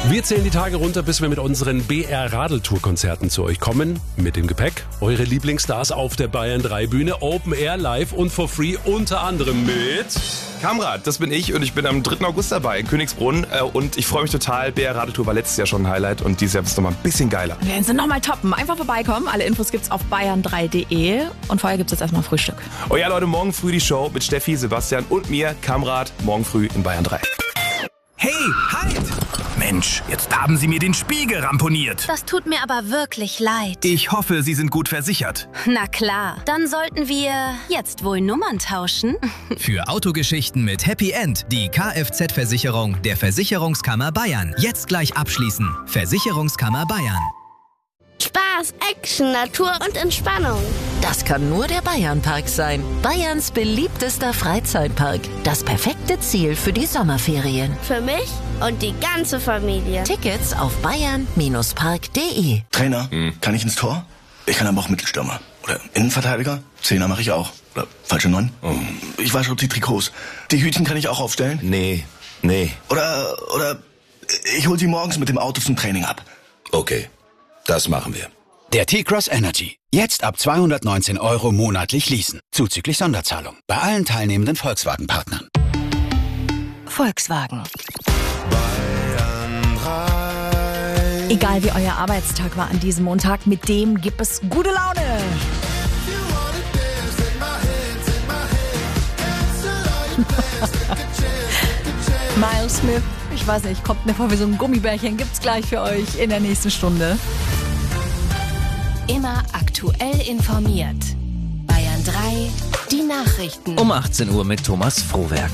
Wir zählen die Tage runter, bis wir mit unseren BR-Radeltour-Konzerten zu euch kommen. Mit dem Gepäck eure Lieblingsstars auf der Bayern 3 Bühne, Open Air, live und for free, unter anderem mit... Kamrat, das bin ich und ich bin am 3. August dabei in Königsbrunn und ich freue mich total. BR-Radeltour war letztes Jahr schon ein Highlight und dieses Jahr wird es nochmal ein bisschen geiler. Wir werden sie nochmal toppen. Einfach vorbeikommen. Alle Infos gibt's auf bayern3.de und vorher gibt's jetzt erstmal Frühstück. Oh ja, Leute, morgen früh die Show mit Steffi, Sebastian und mir, Kamrat, morgen früh in Bayern 3. Hey, halt! Mensch, jetzt haben Sie mir den Spiegel ramponiert. Das tut mir aber wirklich leid. Ich hoffe, Sie sind gut versichert. Na klar, dann sollten wir jetzt wohl Nummern tauschen. Für Autogeschichten mit Happy End die Kfz-Versicherung der Versicherungskammer Bayern. Jetzt gleich abschließen. Versicherungskammer Bayern. Spaß, Action, Natur und Entspannung. Das kann nur der Bayernpark sein. Bayerns beliebtester Freizeitpark. Das perfekte Ziel für die Sommerferien. Für mich und die ganze Familie. Tickets auf bayern-park.de. Trainer, kann ich ins Tor? Ich kann aber auch Mittelstürmer. Oder Innenverteidiger? Zehner mache ich auch. Oder falsche 9? Ich wasche auch die Trikots. Die Hütchen kann ich auch aufstellen? Nee. Oder ich hol sie morgens mit dem Auto zum Training ab. Okay, das machen wir. Der T-Cross Energy. Jetzt ab 219 € monatlich leasen. Zuzüglich Sonderzahlung. Bei allen teilnehmenden Volkswagen-Partnern. Volkswagen. Egal wie euer Arbeitstag war an diesem Montag, mit dem gibt es gute Laune. Miles Smith, ich weiß nicht, kommt mir vor wie so ein Gummibärchen, gibt's gleich für euch in der nächsten Stunde. Immer aktuell informiert. Bayern 3, die Nachrichten. Um 18 Uhr mit Thomas Frohwerk.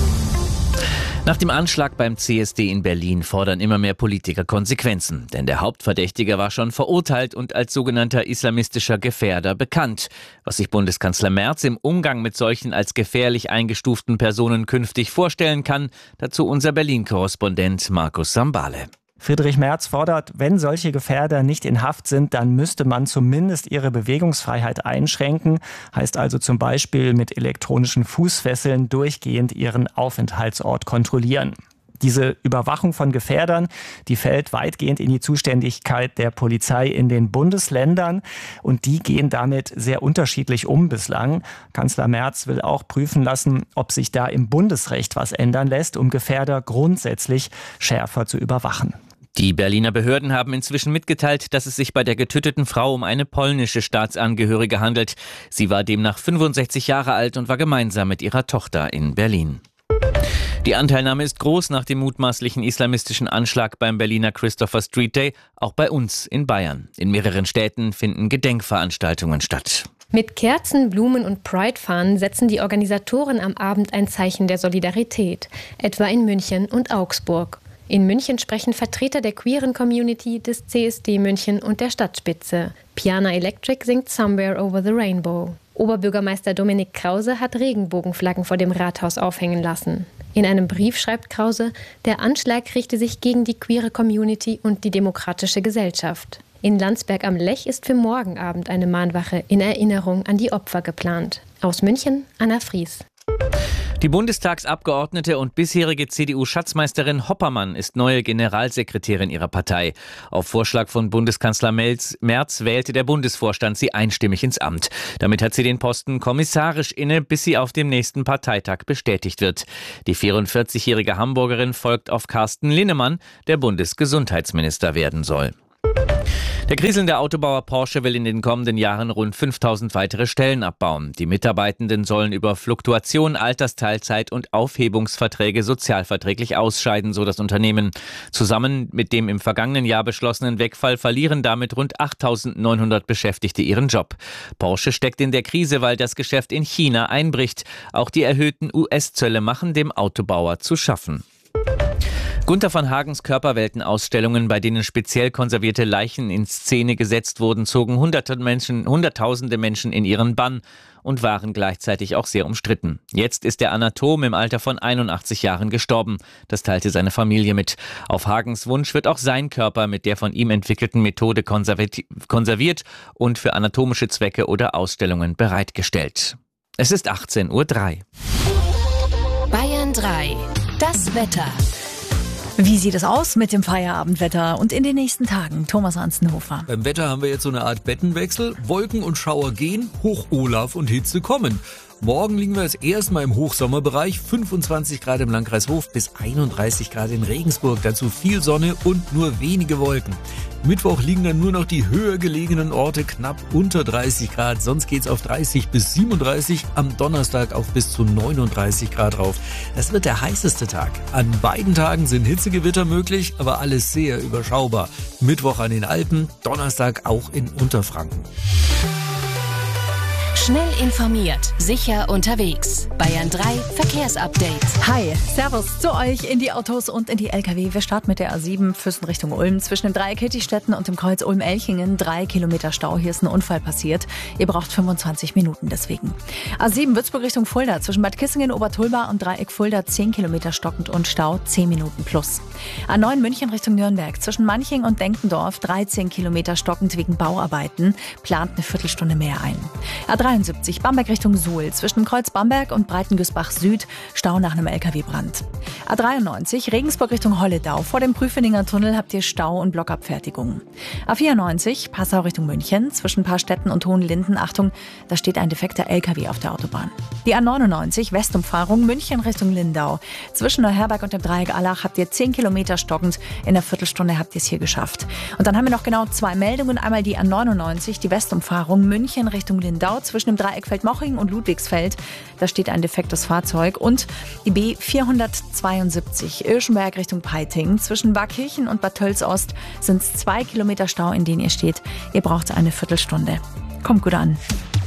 Nach dem Anschlag beim CSD in Berlin fordern immer mehr Politiker Konsequenzen. Denn der Hauptverdächtige war schon verurteilt und als sogenannter islamistischer Gefährder bekannt. Was sich Bundeskanzler Merz im Umgang mit solchen als gefährlich eingestuften Personen künftig vorstellen kann, dazu unser Berlin-Korrespondent Markus Sambale. Friedrich Merz fordert, wenn solche Gefährder nicht in Haft sind, dann müsste man zumindest ihre Bewegungsfreiheit einschränken. Heißt also zum Beispiel mit elektronischen Fußfesseln durchgehend ihren Aufenthaltsort kontrollieren. Diese Überwachung von Gefährdern, die fällt weitgehend in die Zuständigkeit der Polizei in den Bundesländern und die gehen damit sehr unterschiedlich um bislang. Kanzler Merz will auch prüfen lassen, ob sich da im Bundesrecht was ändern lässt, um Gefährder grundsätzlich schärfer zu überwachen. Die Berliner Behörden haben inzwischen mitgeteilt, dass es sich bei der getöteten Frau um eine polnische Staatsangehörige handelt. Sie war demnach 65 Jahre alt und war gemeinsam mit ihrer Tochter in Berlin. Die Anteilnahme ist groß nach dem mutmaßlichen islamistischen Anschlag beim Berliner Christopher Street Day, auch bei uns in Bayern. In mehreren Städten finden Gedenkveranstaltungen statt. Mit Kerzen, Blumen und Pride-Fahnen setzen die Organisatoren am Abend ein Zeichen der Solidarität, etwa in München und Augsburg. In München sprechen Vertreter der queeren Community, des CSD München und der Stadtspitze. Piana Electric singt Somewhere Over the Rainbow. Oberbürgermeister Dominik Krause hat Regenbogenflaggen vor dem Rathaus aufhängen lassen. In einem Brief schreibt Krause, der Anschlag richte sich gegen die queere Community und die demokratische Gesellschaft. In Landsberg am Lech ist für morgen Abend eine Mahnwache in Erinnerung an die Opfer geplant. Aus München, Anna Fries. Die Bundestagsabgeordnete und bisherige CDU-Schatzmeisterin Hoppermann ist neue Generalsekretärin ihrer Partei. Auf Vorschlag von Bundeskanzler Merz wählte der Bundesvorstand sie einstimmig ins Amt. Damit hat sie den Posten kommissarisch inne, bis sie auf dem nächsten Parteitag bestätigt wird. Die 44-jährige Hamburgerin folgt auf Carsten Linnemann, der Bundesgesundheitsminister werden soll. Der kriselnde Autobauer Porsche will in den kommenden Jahren rund 5000 weitere Stellen abbauen. Die Mitarbeitenden sollen über Fluktuation, Altersteilzeit und Aufhebungsverträge sozialverträglich ausscheiden, so das Unternehmen. Zusammen mit dem im vergangenen Jahr beschlossenen Wegfall verlieren damit rund 8.900 Beschäftigte ihren Job. Porsche steckt in der Krise, weil das Geschäft in China einbricht. Auch die erhöhten US-Zölle machen dem Autobauer zu schaffen. Gunther van Hagens Körperwelten-Ausstellungen, bei denen speziell konservierte Leichen in Szene gesetzt wurden, zogen Hunderttausende Menschen in ihren Bann und waren gleichzeitig auch sehr umstritten. Jetzt ist der Anatom im Alter von 81 Jahren gestorben. Das teilte seine Familie mit. Auf Hagens Wunsch wird auch sein Körper mit der von ihm entwickelten Methode konserviert und für anatomische Zwecke oder Ausstellungen bereitgestellt. Es ist 18:03 Uhr. Bayern 3. Das Wetter. Wie sieht es aus mit dem Feierabendwetter und in den nächsten Tagen? Thomas Anstenhofer. Beim Wetter haben wir jetzt so eine Art Bettenwechsel. Wolken und Schauer gehen, Hoch Olaf und Hitze kommen. Morgen liegen wir jetzt erstmal im Hochsommerbereich, 25 Grad im Landkreis Hof bis 31 Grad in Regensburg. Dazu viel Sonne und nur wenige Wolken. Mittwoch liegen dann nur noch die höher gelegenen Orte knapp unter 30 Grad. Sonst geht's auf 30 bis 37, am Donnerstag auf bis zu 39 Grad rauf. Das wird der heißeste Tag. An beiden Tagen sind Hitzegewitter möglich, aber alles sehr überschaubar. Mittwoch an den Alpen, Donnerstag auch in Unterfranken. Schnell informiert, sicher unterwegs. Bayern 3 Verkehrsupdate. Hi, Servus zu euch in die Autos und in die LKW. Wir starten mit der A7 Füssen Richtung Ulm. Zwischen dem Dreieck Hittistetten und dem Kreuz Ulm-Elchingen 3 Kilometer Stau. Hier ist ein Unfall passiert. Ihr braucht 25 Minuten deswegen. A7 Würzburg Richtung Fulda. Zwischen Bad Kissingen, Obertulba und Dreieck Fulda 10 Kilometer stockend und Stau 10 Minuten plus. A9 München Richtung Nürnberg. Zwischen Manching und Denkendorf 13 Kilometer stockend wegen Bauarbeiten. Plant eine Viertelstunde mehr ein. A73 Bamberg Richtung Suhl. Zwischen dem Kreuz Bamberg und Breitengüßbach Süd Stau nach einem LKW-Brand. A93 Regensburg Richtung Holledau. Vor dem Prüfeninger Tunnel habt ihr Stau und Blockabfertigung. A94 Passau Richtung München. Zwischen Paarstetten und Hohenlinden, Achtung, da steht ein defekter LKW auf der Autobahn. Die A99 Westumfahrung München Richtung Lindau. Zwischen Neuherberg und dem Dreieck Allach habt ihr 10 Kilometer stockend. In einer Viertelstunde habt ihr es hier geschafft. Und dann haben wir noch genau 2 Meldungen. Einmal die A99, die Westumfahrung München Richtung Lindau. Zwischen dem Dreieck Feldmoching und Ludwigsfeld, da steht ein defektes Fahrzeug. Und die B472 Irschenberg Richtung Peiting. Zwischen Barkirchen und Bad Tölz-Ost sind es 2 Kilometer Stau, in denen ihr steht. Ihr braucht eine Viertelstunde. Kommt gut an.